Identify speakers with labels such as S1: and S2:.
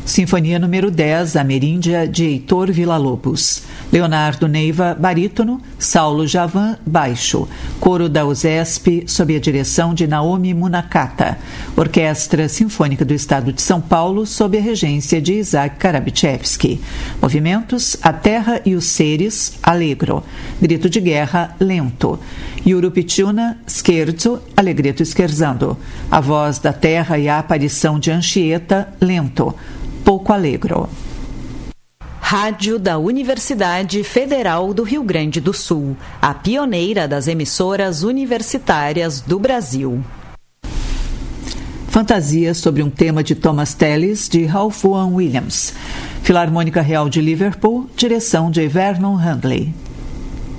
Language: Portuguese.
S1: Sinfonia número 10, Ameríndia, de Heitor Villa-Lobos. Leonardo Neiva, barítono, Saulo Javan, baixo. Coro da USESP, sob a direção de Naomi Munakata. Orquestra Sinfônica do Estado de São Paulo, sob a regência de Isaac Karabichevsky. Movimentos: A Terra e os Seres, allegro. Grito de guerra, lento. Eurupitiuna, scherzo, allegretto scherzando. A voz da terra e a aparição de Anchieta, lento. Pouco allegro.
S2: Rádio da Universidade Federal do Rio Grande do Sul, a pioneira das emissoras universitárias do Brasil.
S1: Fantasia sobre um tema de Thomas Tallis, de Ralph Vaughan Williams. Filarmônica Real de Liverpool, direção de Vernon Handley.